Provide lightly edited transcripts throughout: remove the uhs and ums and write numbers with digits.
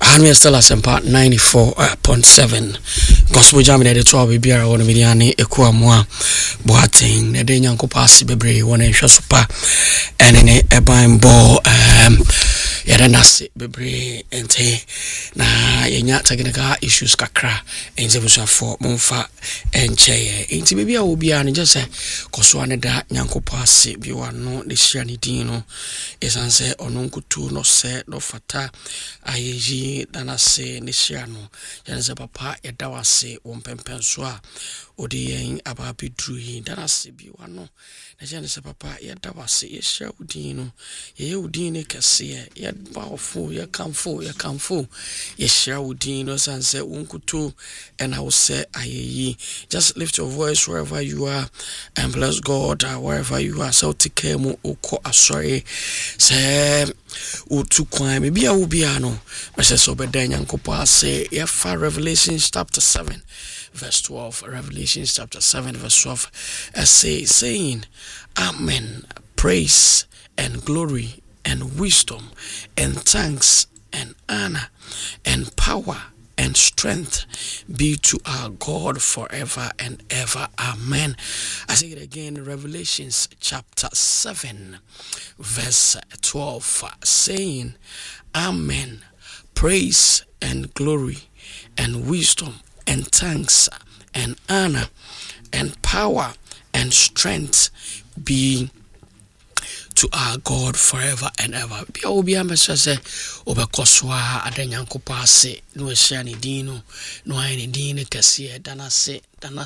Hanwe Stella Sempa 94.7 Gospel Jam na de to bibia won media ne ekua moa boating na de nyankopa ase bebre won ehwe sopa ene ne eban bo yada nase bebre ente na yenya technical issues kakra enze busafo momfa enche enti bibia obia ne jese koso ane da nyankopa ase bi wano de hia ne din no esanse ononkutu no se no fata ayeji danase ne hia no yanze papa yada wase wompempenso a odi yen ababi druhi danase bi wano na yanze papa yada wase ye hia udin no ye udin ne kase ye baofo ye kamfo ye hia udin no sanse wonkutu and I will say ayeyi. Just lift your voice wherever you are and bless God wherever you are. So take mu uko asori se utu kwa maybe a ubiano mese so beda nyankopa say yefa Revelations chapter 7 verse 12. Revelations chapter 7 verse 12 saying amen, praise and glory and wisdom and thanks and honor and power and strength be to our God forever and ever. Amen. I say it again, Revelations chapter 7 verse 12 saying amen, praise and glory and wisdom and thanks and honor and power and strength be to our God forever and ever. Bia obi amese se obekoswa adanyankopa ase no ehia ne dino no ayene dine kase danase ne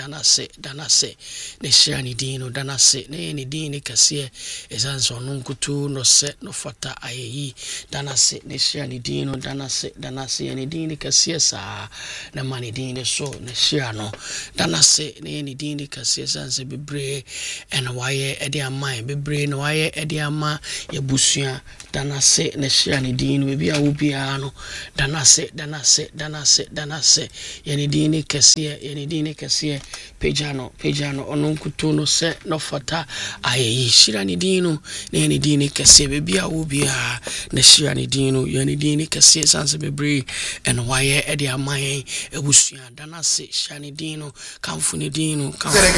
hia ne dino danase ne dine kase esanso nonkutu no se no fata ayeyi danase ne hia ne dino danase ne dine kase sa na mane dine so ne hia no danase ne dine kase sanse bebre en waye ede amai bebre no waye ede ama yebusua danase ne hia ne dino bibia obia no danase yene dine kase pejano ononkutu no se no fata ayeyi shira ne dino ne dine kase bibia obia ne shira ne dino yene dine kase sanse bebre en waye ede ama ebusua danase shira ne dino kamfu ne dino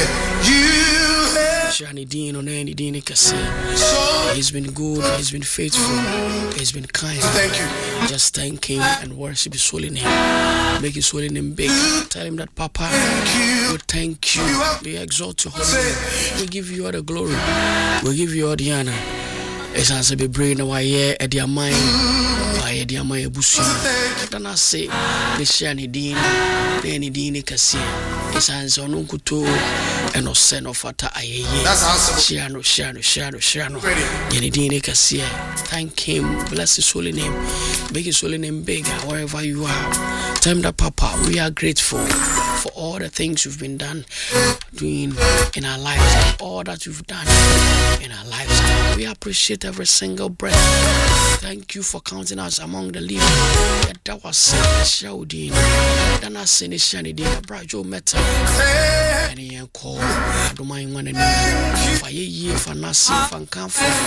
shira ne dino ne dine kase. He's been good, he's been faithful, he's been kind. Thank you. Just thank him and worship his holy name. Make his holy name big. Tell him that Papa will thank you. We exalt your holy name. We give you all the glory. We give you all the honor. It's answer be brain why at your mind. Why dear my bush. Then I say the shani dean, any dean kasi. It's answer no kuto and no sen of fata aye. Shiano. Any dean kasi. Thank him, bless his holy name. Make his holy name big wherever you are. Tell him that Papa, we are grateful for all the things you've been doing in our lives, and all that you've done in our lives. We appreciate every single breath. Thank you for counting us among the living. That was Shaudin. Then I seen Shani Dina Brajo Meta. And he called. I don't mind one and for a year for Nasi, for Camphor.